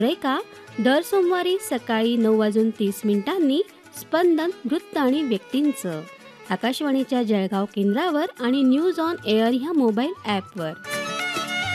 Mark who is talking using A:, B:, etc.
A: का दर सोमवारी सकाळी 9:30 स्पंदन वृत्त आणि व्यक्तींचं आकाशवाणीच्या जळगाव केंद्रावर आणि न्यूज ऑन एअर ह्या मोबाईल ॲपवर.